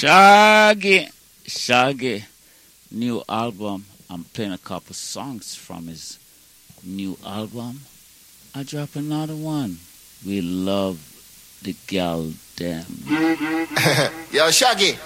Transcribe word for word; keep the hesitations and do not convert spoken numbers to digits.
Shaggy, Shaggy, new album. I'm playing a couple songs from his new album. I drop another one. We love the gal them. Yo, Shaggy.